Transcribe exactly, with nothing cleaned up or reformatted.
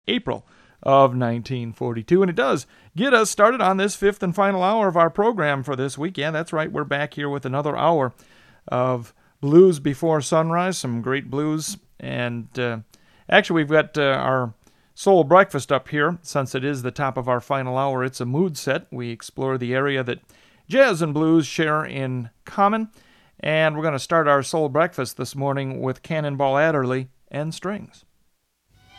April of nineteen forty-two. And it does get us started on this fifth and final hour of our program for this week. Yeah, that's right. We're back here with another hour of blues before sunrise, some great blues. And uh, actually, we've got uh, our soul breakfast up here. Since it is the top of our final hour, it's a mood set. We explore the area that jazz and blues share in common. And we're going to start our soul breakfast this morning with Cannonball Adderley and strings.